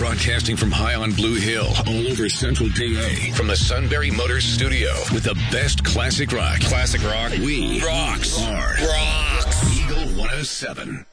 Broadcasting from high on Blue Hill, all over Central PA. From the Sunbury Motors Studio, with the best classic rock. Classic rock. We rocks. Are Rocks. Eagle 107.